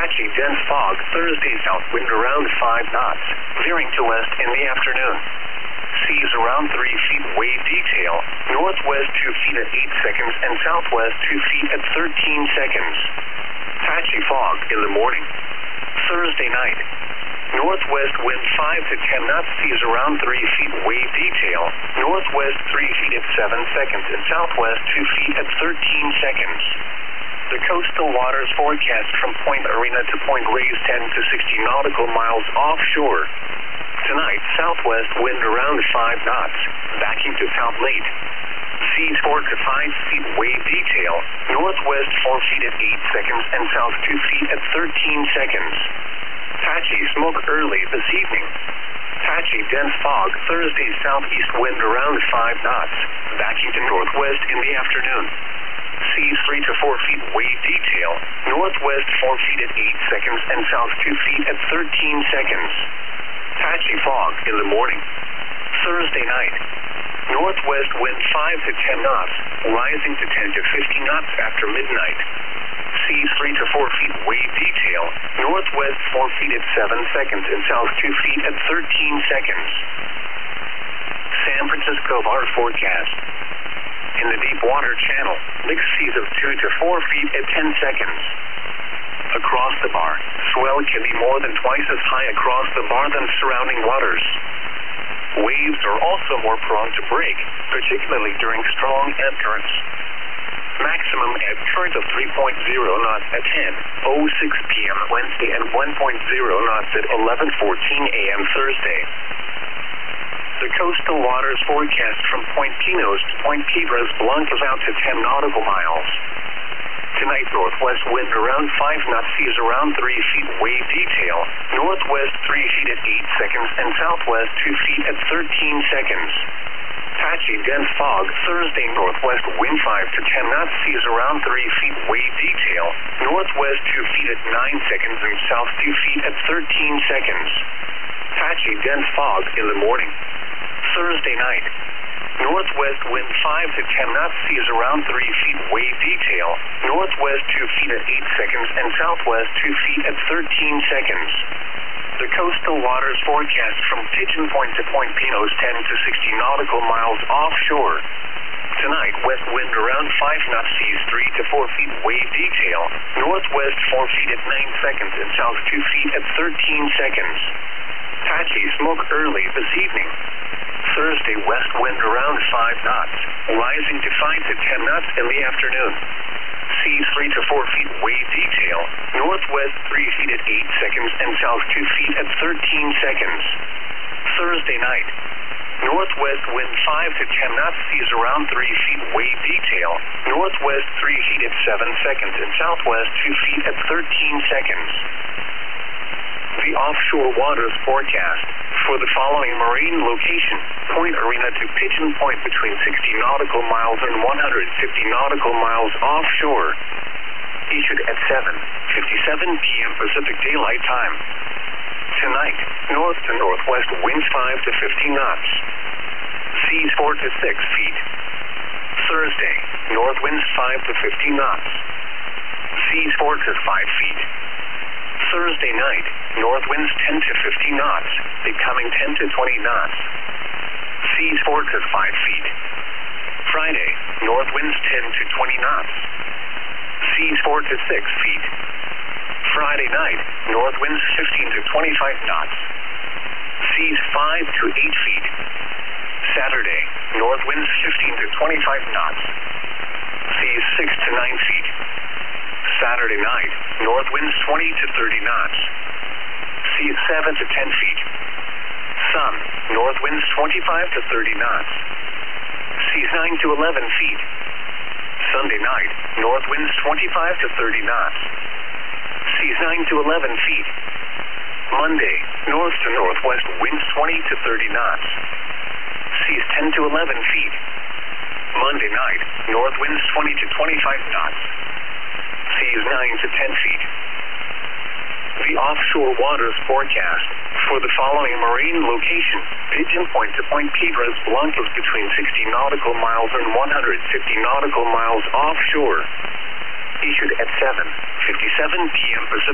Patchy dense fog, Thursday south wind around 5 knots, veering to west in the afternoon. Seas around 3 feet, wave detail, northwest 2 feet at 8 seconds and southwest 2 feet at 13 seconds. Patchy fog in the morning. Thursday night. Northwest wind 5 to 10 knots, seas around 3 feet, wave detail, northwest 3 feet at 7 seconds and southwest 2 feet at 13 seconds. The coastal waters forecast from Point Arena to Point Reyes 10 to 60 nautical miles offshore. Tonight, southwest wind around 5 knots, backing to south late. Seas 4 to 5 feet, wave detail, northwest 4 feet at 8 seconds and south 2 feet at 13 seconds. Patchy smoke early this evening. Patchy dense fog, Thursday southeast wind around 5 knots, backing to northwest in the afternoon. Seas 3 to 4 feet, wave detail, northwest 4 feet at 8 seconds and south 2 feet at 13 seconds. Patchy fog in the morning. Thursday night. Northwest wind 5 to 10 knots, rising to 10 to 50 knots after midnight. Seas 3 to 4 feet, wave detail, northwest 4 feet at 7 seconds and south 2 feet at 13 seconds. San Francisco bar forecast. In the deep water channel, mixed seas of 2 to 4 feet at 10 seconds. Across the bar, swell can be more than twice as high across the bar than surrounding waters. Waves are also more prone to break, particularly during strong ebb currents. Maximum ebb current of 3.0 knots at 10:06 p.m. Wednesday and 1.0 knots at 11:14 a.m. Thursday. The coastal waters forecast from Point Pinos to Point Piedras Blancas out to 10 nautical miles. Tonight, northwest wind around 5 knots, seas around 3 feet, wave detail, northwest 3 feet at 8 seconds and southwest 2 feet at 13 seconds. Patchy dense fog, Thursday northwest wind 5 to 10 knots, seas around 3 feet, wave detail, northwest 2 feet at 9 seconds and south 2 feet at 13 seconds. Patchy dense fog in the morning. Thursday night. Northwest wind 5 to 10 knots, seas around 3 feet, wave detail, northwest 2 feet at 8 seconds and southwest 2 feet at 13 seconds. The coastal waters forecast from Pigeon Point to Point Pinos 10 to 60 nautical miles offshore. Tonight, west wind around 5 knots, seas 3 to 4 feet, wave detail, northwest 4 feet at 9 seconds and south 2 feet at 13 seconds. Patchy smoke early this evening. Thursday, west wind around 5 knots, rising to 5 to 10 knots in the afternoon. Seas 3 to 4 feet, wave detail, northwest 3 feet at 8 seconds and south 2 feet at 13 seconds. Thursday night. Northwest wind 5 to 10 knots, seas around 3 feet, wave detail, northwest 3 feet at 7 seconds and southwest 2 feet at 13 seconds. The offshore waters forecast for the following marine location, Point Arena to Pigeon Point between 60 nautical miles and 150 nautical miles offshore. Issued at 7:57 p.m. Pacific Daylight Time. Tonight, north to northwest winds 5 to 15 knots. Seas 4 to 6 feet. Thursday, north winds 5 to 15 knots. Seas 4 to 5 feet. Thursday night, north winds 10 to 15 knots, becoming 10 to 20 knots. Seas 4 to 5 feet. Friday, north winds 10 to 20 knots. Seas 4 to 6 feet. Friday night, north winds 15 to 25 knots. Seas 5 to 8 feet. Saturday, north winds 15 to 25 knots. Seas 6 to 9 feet. Saturday night, north winds 20 to 30 knots. Seas 7 to 10 feet. Sun, north winds 25 to 30 knots. Seas 9 to 11 feet. Sunday night, north winds 25 to 30 knots. Seas 9 to 11 feet. Monday, north to northwest winds 20 to 30 knots. Seas 10 to 11 feet. Monday night, north winds 20 to 25 knots. Seas 9 to 10 feet. The offshore waters forecast for the following marine location, Pigeon Point to Point Piedras Blancas between 60 nautical miles and 150 nautical miles offshore. Issued at 7:57 p.m. Pacific